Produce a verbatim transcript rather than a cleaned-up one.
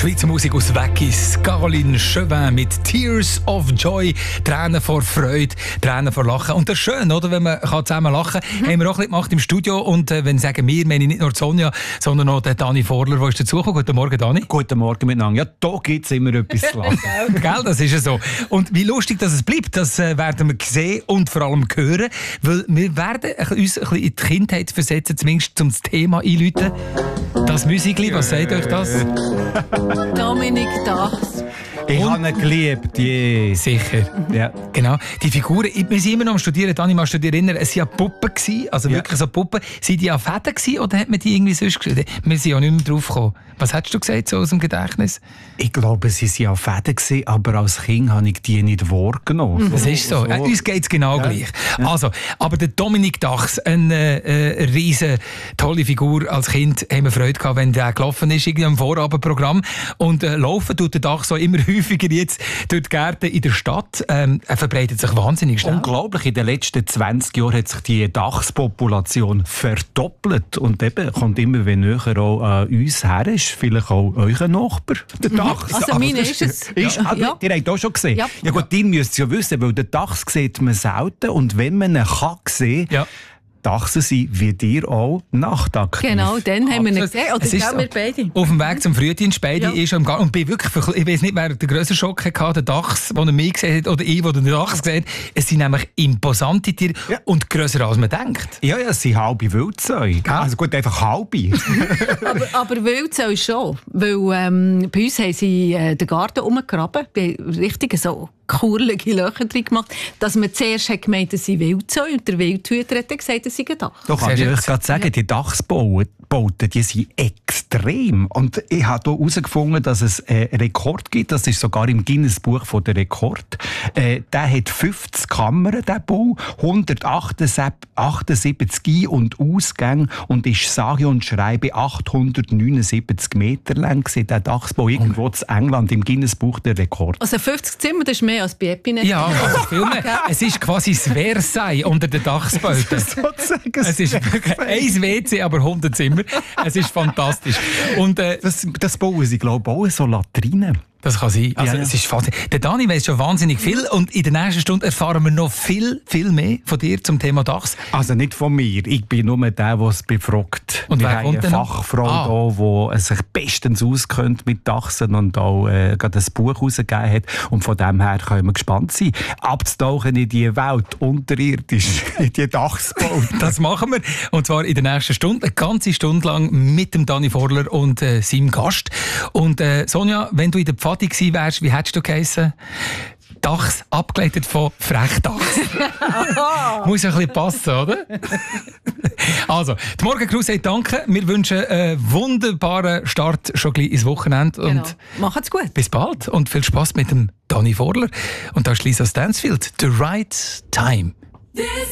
Schweizer Musik aus Weggis, Caroline Chauvin mit Tears of Joy, Tränen vor Freude, Tränen vor Lachen. Und das ist schön, oder, wenn man zusammen lachen kann. Mhm. Haben wir auch ein bisschen gemacht im Studio. Und äh, wenn sagen wir, meine ich nicht nur Sonja, sondern auch den Dani Vorler, der ist dazugekommen. Guten Morgen, Dani. Guten Morgen miteinander. Ja, da gibt es immer etwas zu lachen. Gell, das ist ja so. Und wie lustig dass es bleibt, das äh, werden wir sehen und vor allem hören. Weil wir werden uns ein bisschen in die Kindheit versetzen, zumindest zum Thema einläuten. Das Musikli, was sagt euch das? Dominik Dachs. Ich habe ihn geliebt, je. Sicher. Ja. Genau. Die Figuren, wir sind immer noch am Studieren, Dani, mal studieren, es waren ja Puppen gewesen, also ja. wirklich so Puppen. Sind die an Fäden gewesen oder hat man die irgendwie sonst geschrieben? Wir sind ja nicht mehr drauf gekommen. Was hättest du gesagt, so aus dem Gedächtnis? Ich glaube, sie waren an Fäden gewesen, aber als Kind habe ich die nicht wahrgenommen. Das ist so. so. Äh, uns geht es genau ja. gleich. Ja. Also, aber der Dominik Dachs, eine äh, riesen tolle Figur. Als Kind haben wir Freude gehabt, wenn der gelaufen ist, irgendwie im Vorabendprogramm. Und äh, laufen tut der Dachs so immer häufiger jetzt durch die Gärten in der Stadt. Ähm, er verbreitet sich wahnsinnig schnell. Unglaublich. In den letzten zwanzig Jahren hat sich die Dachspopulation verdoppelt. Und eben kommt immer wenn näher auch an uns her. Ist vielleicht auch euer Nachbar, der Dachs. Also meine ist es. Ist, ja. aber ja. Ihr habt auch schon gesehen. Ja, ja gut, ihr müsst es ja wissen, weil den Dachs sieht man selten. Und wenn man ihn kann sehen kann, ja. Dachsen sind wie dir auch nachtaktiv. Genau, dann haben wir ihn gesehen. Oder es ist so. Wir beide. Auf dem Weg zum Frühdienst, beide ja. ist am Gang. Und bin wirklich, ich weiß nicht, wer den grössten Schock hatte, der Dachs, den er mich gesehen hat, oder ich, der den Dachs gesehen hat. Es sind nämlich imposante Tiere ja. und grösser als man denkt. Ja, ja, es sind halbe Wildzäune. Ja. Also gut, einfach halbe. aber, aber Wildzäune schon. Weil ähm, bei uns haben sie äh, den Garten umgegraben, richtig so kurlige Löcher drin gemacht, dass man zuerst hat gemeint, dass sie Wildzäune und der Wildhüter hat gesagt, dass sie ein Dach. Doch, kann ich euch gerade sagen, die Dachsbauten, die sind extrem. Und ich habe hier herausgefunden, dass es einen Rekord gibt, das ist sogar im Guinness-Buch der Rekord. Äh, der hat fünfzig Kammern, der Bau, hundertachtundsiebzig Ein- und Ausgänge und ist sage und schreibe achthundertneunundsiebzig Meter lang, der Dachsbau irgendwo in England im Guinness-Buch der Rekord. Also fünfzig Zimmer, das ist mehr als bei Epine. Ja, also viel mehr. Es ist quasi das Versailles unter den Dachsbauten. Es ist wirklich ein W C, aber hundert Zimmer. Es ist fantastisch. Und, äh, das, das bauen sie, glaube ich, auch so Latrinen. Das kann sein. Also, ja, ja. Es ist faszinierend. Der Dani weiss schon wahnsinnig viel und in der nächsten Stunde erfahren wir noch viel, viel mehr von dir zum Thema Dachs. Also nicht von mir. Ich bin nur der, der es befragt. Und wir wer haben kommt eine Fachfrau ah. da, die sich bestens auskennt mit Dachsen und auch äh, gerade ein Buch herausgegeben hat. Und von dem her können wir gespannt sein, abzutauchen in die Welt, unterirdisch, in die Dachsbauten. Das machen wir. Und zwar in der nächsten Stunde, eine ganze Stunde lang mit dem Dani Vorler und äh, seinem Gast. Und äh, Sonja, wenn du in der Pfadi gewesen wärst, wie hättest du geheissen? Dachs, abgeleitet von Frechdachs. Muss ein bisschen passen, oder? Also, die Morgencrew sagt Danke. Wir wünschen einen wunderbaren Start schon gleich ins Wochenende. Genau. Und macht's gut. Bis bald und viel Spaß mit dem Dani Vorler. Und da ist Lisa Stansfield. The Right Time.